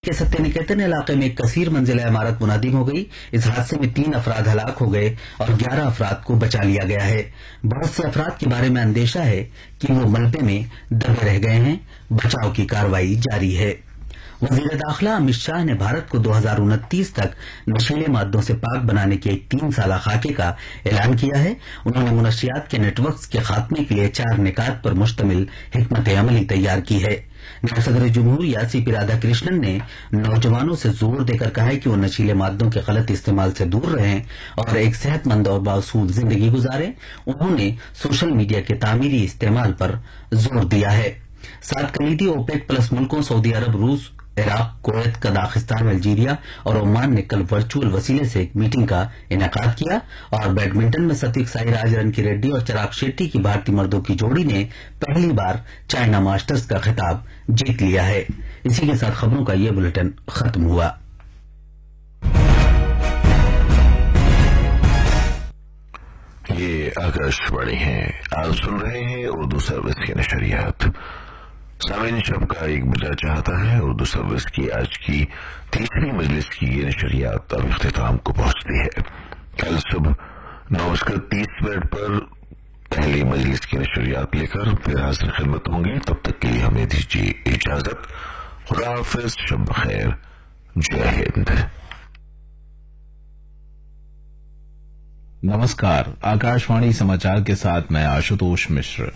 के सत्य निकेतन इलाके में एक कसीर मंजिला इमारत मुनादिम हो गई। इस हादसे में 3 अफराद हलाक हो गए और 11 अफराद को बचा लिया गया है। बहुत से अफराद के बारे में अंदेशा है कि वो मलबे में दबे रह गए हैं। बचाव की कार्रवाई जारी है। वजीर दाखिला अमित शाह ने भारत को 2029 तक नशीले मादों से पाक बनाने के एक 3 साला खाके का ऐलान किया है। उन्होंने मुनशियात के नेटवर्क के खात्मे के लिए 4 निकात पर मुश्तमिल हिकमत अमली तैयार की है। नायब सदर जमहूरिया सीपी राधाकृष्णन ने नौजवानों से जोर देकर कहा है कि वो नशीले मादों के गलत इस्तेमाल से दूर रहें और एक सेहतमंद और बासूल जिंदगी गुजारें। उन्होंने सोशल मीडिया के तामीरी इस्तेमाल पर जोर दिया है। 7 कलीदी ओपेक प्लस मुल्कों सऊदी अरब, रूस, इराक, कुवैत, कजाकिस्तान, अल्जीरिया और ओमान ने कल वर्चुअल वसीले से एक मीटिंग का इनेकाद किया और बैडमिंटन में सात्विक साईराज रनकी रेड्डी और चिराग शेट्टी की भारतीय मर्दों की जोड़ी ने पहली बार चाइना मास्टर्स का खिताब जीत लिया है। इसी के साथ खबरों का ये बुलेटिन खत्म हुआ। ये आकाशवाणी है। आप सुन रहे हैं उर्दू सर्विस की नशरियात। सामीन शब का एक बजा चाहता है। उर्दू सर्विस की आज की 3री मजलिस की ये नशरियात अब इख्तिताम को पहुंचती है। कल सुबह 9:30 पर पहली मजलिस की नशरियात लेकर फिर हाजिर खिदमत होंगे। तब तक के लिए हमें दीजिए इजाजत। खुदा हाफिज, शब खैर, जय हिंद। नमस्कार, आकाशवाणी समाचार के साथ मैं आशुतोष मिश्र।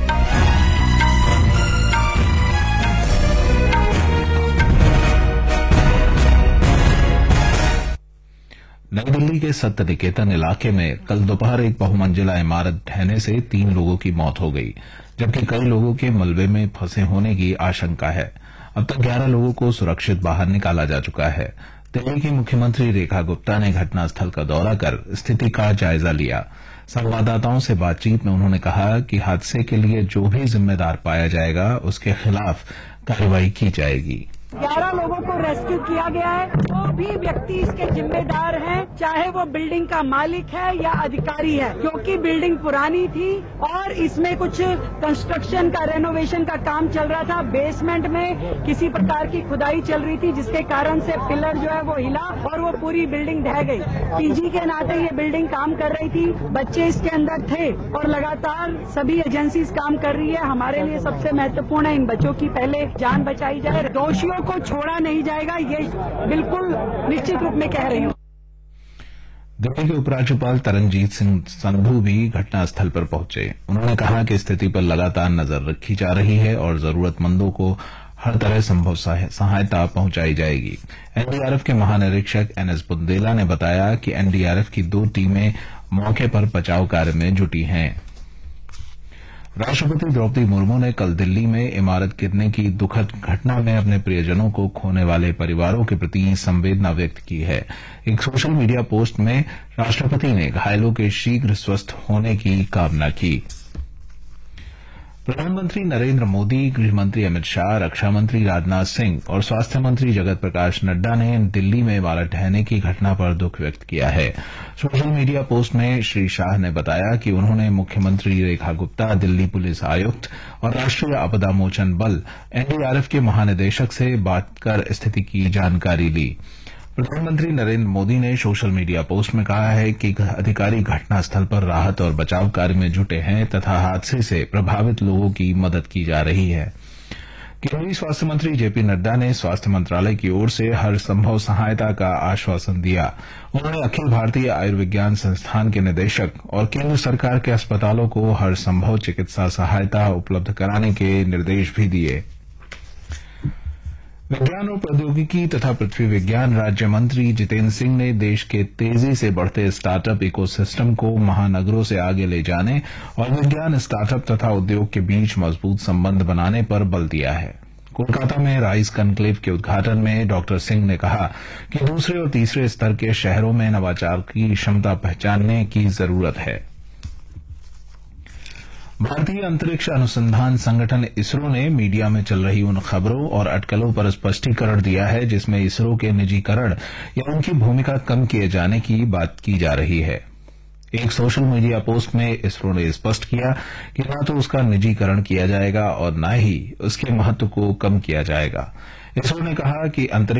नई दिल्ली के सत्य निकेतन इलाके में कल दोपहर एक बहुमंजिला इमारत ढहने से 3 लोगों की मौत हो गई, जबकि कई लोगों के मलबे में फंसे होने की आशंका है। अब तक 11 लोगों को सुरक्षित बाहर निकाला जा चुका है। दिल्ली की मुख्यमंत्री रेखा गुप्ता ने घटनास्थल का दौरा कर स्थिति का जायजा लिया। संवाददाताओं से बातचीत में उन्होंने कहा कि हादसे के लिए जो भी जिम्मेदार पाया जाएगा उसके खिलाफ कार्रवाई की जाएगी। 11 लोगों को रेस्क्यू किया गया है। जो भी व्यक्ति इसके जिम्मेदार हैं, चाहे वो बिल्डिंग का मालिक है या अधिकारी है, क्योंकि बिल्डिंग पुरानी थी और इसमें कुछ कंस्ट्रक्शन का, रेनोवेशन का काम चल रहा था। बेसमेंट में किसी प्रकार की खुदाई चल रही थी, जिसके कारण से पिलर जो है वो हिला और वो पूरी बिल्डिंग ढह गई। पीजी के नाते ये बिल्डिंग काम कर रही थी, बच्चे इसके अंदर थे और लगातार सभी एजेंसीज काम कर रही है। हमारे लिए सबसे महत्वपूर्ण है इन बच्चों की पहले जान बचाई जाए। दोषियों को छोड़ा नहीं जाएगा, ये बिल्कुल निश्चित रूप में कह रही हूं। दिल्ली के उपराज्यपाल तरनजीत सिंह संधू भी घटनास्थल पर पहुंचे। उन्होंने कहा कि स्थिति पर लगातार नजर रखी जा रही है और जरूरतमंदों को हर तरह संभव सहायता पहुंचाई जाएगी। एनडीआरएफ के महानिरीक्षक एनएस बुंदेला ने बताया कि एनडीआरएफ की 2 टीमें मौके पर बचाव कार्य में जुटी हैं। राष्ट्रपति द्रौपदी मुर्मू ने कल दिल्ली में इमारत गिरने की दुखद घटना में अपने प्रियजनों को खोने वाले परिवारों के प्रति संवेदना व्यक्त की है। एक सोशल मीडिया पोस्ट में राष्ट्रपति ने घायलों के शीघ्र स्वस्थ होने की कामना की। प्रधानमंत्री नरेंद्र मोदी, गृह मंत्री अमित शाह, रक्षा मंत्री राजनाथ सिंह और स्वास्थ्य मंत्री जगत प्रकाश नड्डा ने दिल्ली में इमारत ढहने की घटना पर दुख व्यक्त किया है। सोशल मीडिया पोस्ट में श्री शाह ने बताया कि उन्होंने मुख्यमंत्री रेखा गुप्ता, दिल्ली पुलिस आयुक्त और राष्ट्रीय आपदा मोचन बल एनडीआरएफ के महानिदेशक से बात कर स्थिति की जानकारी ली। प्रधानमंत्री नरेंद्र मोदी ने सोशल मीडिया पोस्ट में कहा है कि अधिकारी घटनास्थल पर राहत और बचाव कार्य में जुटे हैं तथा हादसे से प्रभावित लोगों की मदद की जा रही है। केंद्रीय स्वास्थ्य मंत्री जेपी नड्डा ने स्वास्थ्य मंत्रालय की ओर से हर संभव सहायता का आश्वासन दिया। उन्होंने अखिल भारतीय आयुर्विज्ञान संस्थान के निदेशक और केंद्र सरकार के अस्पतालों को हर संभव चिकित्सा सहायता उपलब्ध कराने के निर्देश भी दिए। विज्ञान और प्रौद्योगिकी तथा पृथ्वी विज्ञान राज्य मंत्री जितेंद्र सिंह ने देश के तेजी से बढ़ते स्टार्टअप इकोसिस्टम को महानगरों से आगे ले जाने और विज्ञान, स्टार्टअप तथा उद्योग के बीच मजबूत संबंध बनाने पर बल दिया है। कोलकाता में राइज कन्क्लेव के उद्घाटन में डॉक्टर सिंह ने कहा कि दूसरे और तीसरे स्तर के शहरों में नवाचार की क्षमता पहचानने की जरूरत है। भारतीय अंतरिक्ष अनुसंधान संगठन इसरो ने मीडिया में चल रही उन खबरों और अटकलों पर स्पष्टीकरण दिया है जिसमें इसरो के निजीकरण या उनकी भूमिका कम किए जाने की बात की जा रही है। एक सोशल मीडिया पोस्ट में इसरो ने स्पष्ट किया कि न तो उसका निजीकरण किया जाएगा और न ही उसके महत्व को कम किया जाएगा। इसरो ने कहा कि अंतरिक्ष